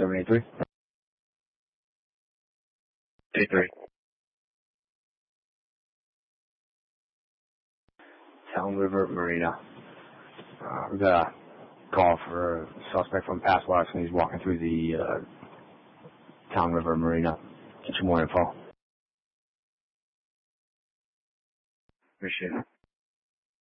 783? 83. Town River Marina. We got a call for a suspect from Pass Watson. He's walking through the Town River Marina. Get you more info. Appreciate it.